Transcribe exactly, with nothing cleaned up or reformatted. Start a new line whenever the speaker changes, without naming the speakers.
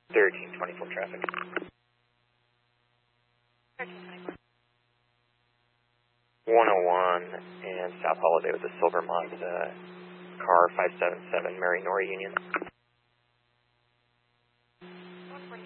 thirteen twenty-four traffic. one oh one and South Holiday with a silver Mazda car five seven seven Mary Nori Union.